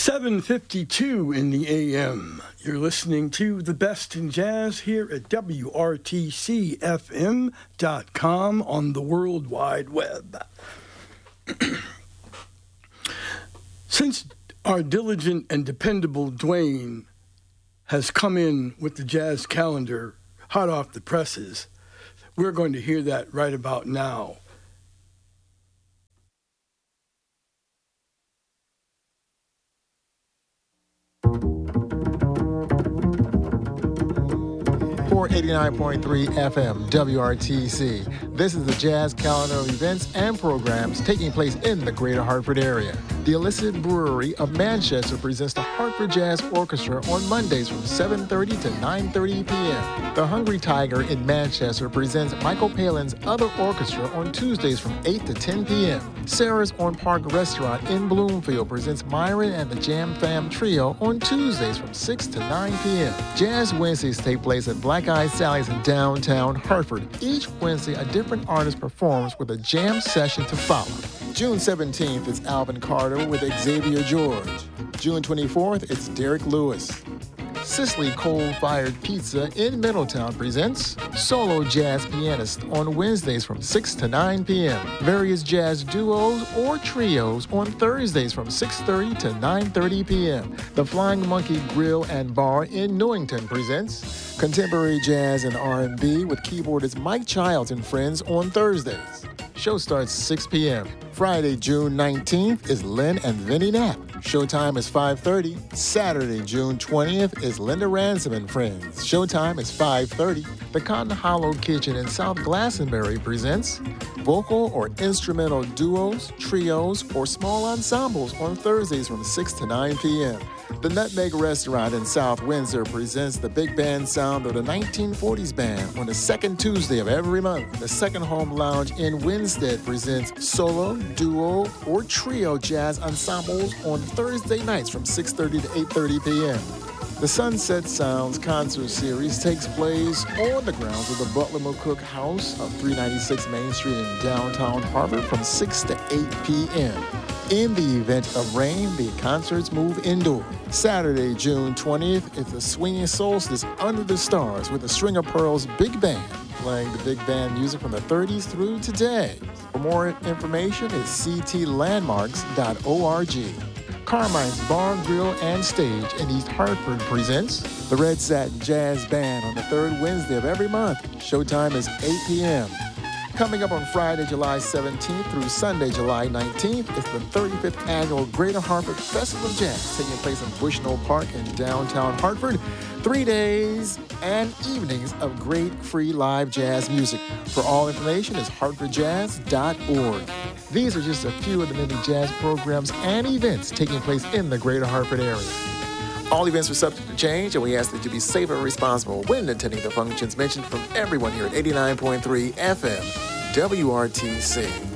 7:52 in the AM. You're listening to The Best in Jazz here at WRTCFM.com on the World Wide Web. Since our diligent and dependable Dwayne has come in with the jazz calendar hot off the presses, we're going to hear that right about now. For 89.3 FM WRTC. This is the jazz calendar of events and programs taking place in the greater Hartford area. The Illicit Brewery of Manchester presents the Hartford Jazz Orchestra on Mondays from 7:30 to 9:30 p.m. The Hungry Tiger in Manchester presents Michael Palin's Other Orchestra on Tuesdays from 8 to 10 p.m. Sarah's on Park Restaurant in Bloomfield presents Myron and the Jam Fam Trio on Tuesdays from 6 to 9 p.m. Jazz Wednesdays take place at Black Eyed Sally's in downtown Hartford. Each Wednesday, a different artist performs with a jam session to follow. June 17th, it's Alvin Carter with Xavier George. June 24th, it's Derek Lewis. Cicely Coal-Fired Pizza in Middletown presents Solo Jazz Pianist on Wednesdays from 6 to 9 p.m. Various jazz duos or trios on Thursdays from 6:30 to 9:30 p.m. The Flying Monkey Grill and Bar in Newington presents Contemporary Jazz and R&B with keyboardist Mike Childs and Friends on Thursdays. Show starts 6 p.m. Friday, June 19th is Lynn and Vinnie Knapp. Showtime is 5:30. Saturday, June 20th is Linda Ransom and Friends. Showtime is 5:30. The Cotton Hollow Kitchen in South Glastonbury presents vocal or instrumental duos, trios, or small ensembles on Thursdays from 6 to 9 p.m. The Nutmeg Restaurant in South Windsor presents the big band sound of the 1940s band on the second Tuesday of every month. The Second Home Lounge in Winstead presents solo, duo, or trio jazz ensembles on Thursday nights from 6:30 to 8:30 p.m. The Sunset Sounds concert series takes place on the grounds of the Butler McCook House of 396 Main Street in downtown Hartford from 6 to 8 p.m. In the event of rain, the concerts move indoor. Saturday, June 20th, is the Swinging Solstice Under the Stars with the String of Pearls Big Band, playing the big band music from the 30s through today. For more information is ctlandmarks.org. Carmine's Bar, Grill, and Stage in East Hartford presents the Red Satin Jazz Band on the third Wednesday of every month. Showtime is 8 p.m. Coming up on Friday, July 17th through Sunday, July 19th, is the 35th Annual Greater Hartford Festival of Jazz, taking place in Bushnell Park in downtown Hartford. 3 days and evenings of great free live jazz music. For all information is hartfordjazz.org. These are just a few of the many jazz programs and events taking place in the Greater Hartford area. All events are subject to change, and we ask that you be safe and responsible when attending the functions mentioned from everyone here at 89.3 FM WRTC.